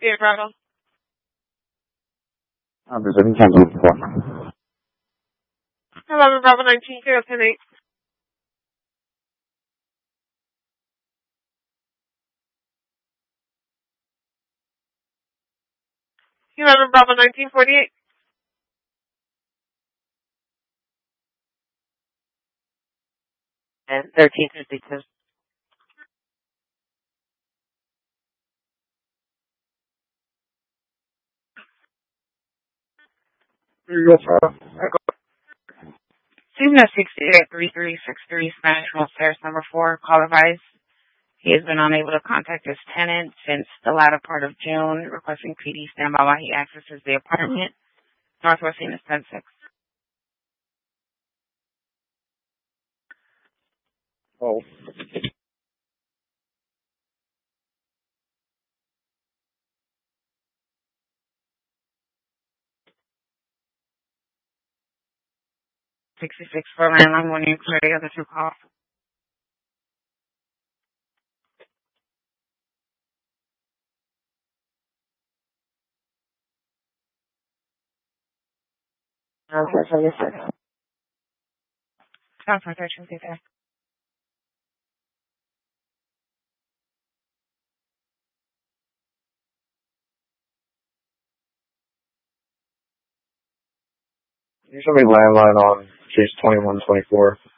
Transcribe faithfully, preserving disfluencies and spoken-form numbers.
Yeah, Bravo. Um, there's any time before. eleven Bravo nineteen, zero ten eight. eleven Bravo nineteen forty-eight. And thirteen fifty-two. Here you go, sir. Signal sixty-eight three three six three Spanish Road Stairs number four, call advice. He has been unable to contact his tenant since the latter part of June, requesting P D standby while he accesses the apartment. Northwest Venus ten six. Oh. sixty-six for landline when you clear the other two calls. Okay, so yes, sir. Sounds like I should be there. You show me landline on case twenty-one twenty-four.